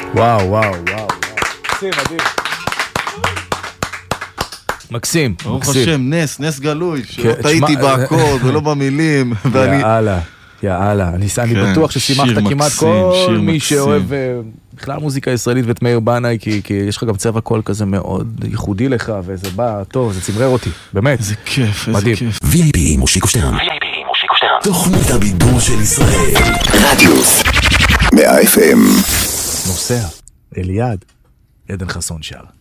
וואו, וואו, וואו. מקסים, מדהים. מקסים, ברוך מקסים. השם, נס גלוי, שלא טעיתי באקורד ולא במילים. יאללה, אני בטוח ששימחת כמעט כל מי שאוהב בכלל מוזיקה ישראלית ואת מאיר בנאי, כי יש לך גם צבע קול כזה מאוד ייחודי לך, וזה בא טוב, זה צמרר אותי, באמת. איזה כיף, איזה כיף. VIP מושיקו שטרן. תוכנית הבידור של ישראל. רדיוס 100 FM. נוסע, אליעד, עדן חסון שר.